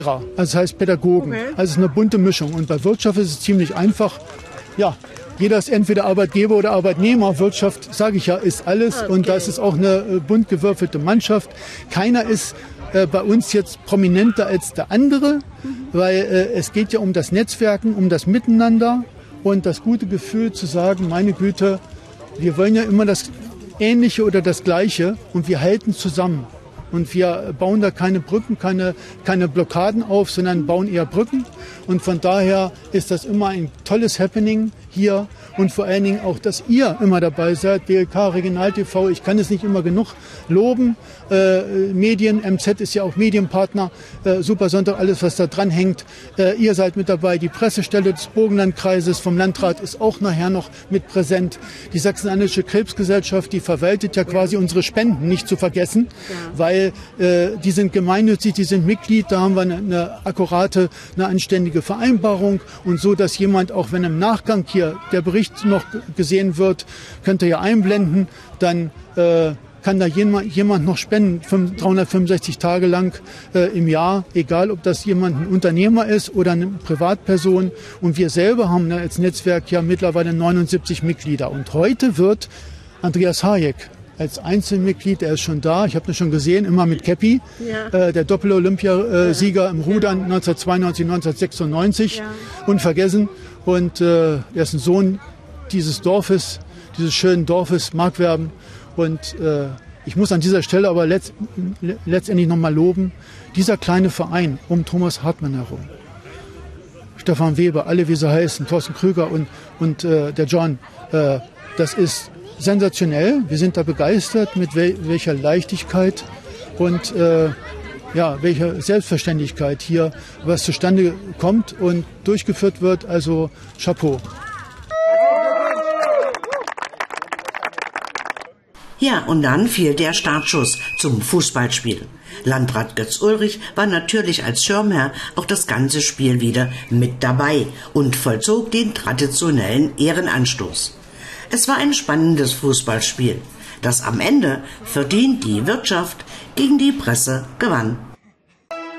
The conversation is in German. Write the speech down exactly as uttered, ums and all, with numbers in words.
Also das heißt Pädagogen. Okay. Also es ist eine bunte Mischung. Und bei Wirtschaft ist es ziemlich einfach. Ja, jeder ist entweder Arbeitgeber oder Arbeitnehmer. Wirtschaft, sage ich ja, ist alles. Okay. Und das ist auch eine äh, bunt gewürfelte Mannschaft. Keiner ist äh, bei uns jetzt prominenter als der andere, mhm. weil äh, es geht ja um das Netzwerken, um das Miteinander und das gute Gefühl zu sagen, meine Güte, wir wollen ja immer das Ähnliche oder das Gleiche und wir halten zusammen. Und wir bauen da keine Brücken, keine, keine Blockaden auf, sondern bauen eher Brücken. Und von daher ist das immer ein tolles Happening hier. Und vor allen Dingen auch, dass ihr immer dabei seid, B L K, Regional T V. Ich kann es nicht immer genug loben. Äh, Medien, M Z ist ja auch Medienpartner. Äh, Super Sonntag, alles was da dran hängt. Äh, ihr seid mit dabei. Die Pressestelle des Burgenlandkreises vom Landrat ist auch nachher noch mit präsent. Die Sachsen-Anhaltische Krebsgesellschaft, die verwaltet ja quasi unsere Spenden, nicht zu vergessen. Ja. Weil äh, die sind gemeinnützig, die sind Mitglied. Da haben wir eine, eine akkurate, eine anständige Vereinbarung. Und so, dass jemand, auch wenn im Nachgang hier der Bericht noch gesehen wird, könnt ihr ja einblenden, dann äh, kann da jemand, jemand noch spenden, dreihundertfünfundsechzig Tage lang äh, im Jahr, egal ob das jemand ein Unternehmer ist oder eine Privatperson. Und wir selber haben ne, als Netzwerk ja mittlerweile neunundsiebzig Mitglieder. Und heute wird Andreas Hayek als Einzelmitglied, der ist schon da, ich habe das schon gesehen, immer mit Käppi, ja. äh, der Doppel-Olympiasieger im Rudern ja. neunzehnhundertzweiundneunzig, neunzehnhundertsechsundneunzig, ja. unvergessen. Und äh, er ist ein Sohn dieses Dorfes, dieses schönen Dorfes Markwerben. Und äh, ich muss an dieser Stelle aber letzt, letztendlich nochmal loben, dieser kleine Verein um Thomas Hartmann herum, Stefan Weber, alle wie sie heißen, Thorsten Krüger und, und äh, der John, äh, das ist sensationell. Wir sind da begeistert, mit wel welcher Leichtigkeit und äh, ja, welcher Selbstverständlichkeit hier was zustande kommt und durchgeführt wird. Also Chapeau. Ja, und dann fiel der Startschuss zum Fußballspiel. Landrat Götz Ulrich war natürlich als Schirmherr auch das ganze Spiel wieder mit dabei und vollzog den traditionellen Ehrenanstoß. Es war ein spannendes Fußballspiel, das am Ende verdient die Wirtschaft gegen die Presse gewann.